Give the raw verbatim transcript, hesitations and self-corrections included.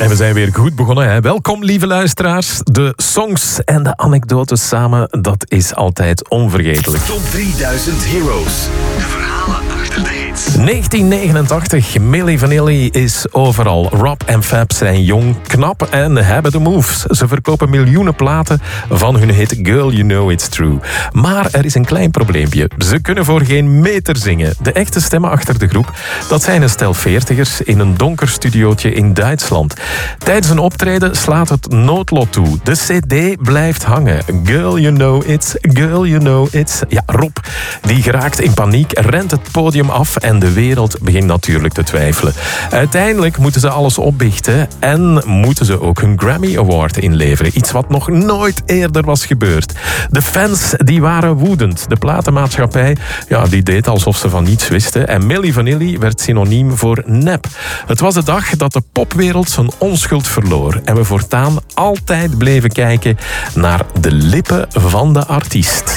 En we zijn weer goed begonnen. Hè? Welkom, lieve luisteraars. De songs en de anekdotes samen, dat is altijd onvergetelijk. Top drieduizend Heroes. De verhalen achter de hits. negentien negenentachtig. Milli Vanilli is overal. Rob en Fab zijn jong, knap en hebben de moves. Ze verkopen miljoenen platen van hun hit Girl You Know It's True. Maar er is een klein probleempje. Ze kunnen voor geen meter zingen. De echte stemmen achter de groep, dat zijn een stel veertigers in een donker studiootje in Duitsland. Tijdens een optreden slaat het noodlot toe. De cd blijft hangen. Girl You Know It's, Girl You Know It's. Ja, Rob, die geraakt in paniek, rent het podium af en de wereld begint natuurlijk te twijfelen. Uiteindelijk moeten ze alles opbiechten en moeten ze ook hun Grammy Award inleveren. Iets wat nog nooit eerder was gebeurd. De fans die waren woedend. De platenmaatschappij ja, die deed alsof ze van niets wisten. En Milli Vanilli werd synoniem voor nep. Het was de dag dat de popwereld zijn onschuld verloor. En we voortaan altijd bleven kijken naar de lippen van de artiest.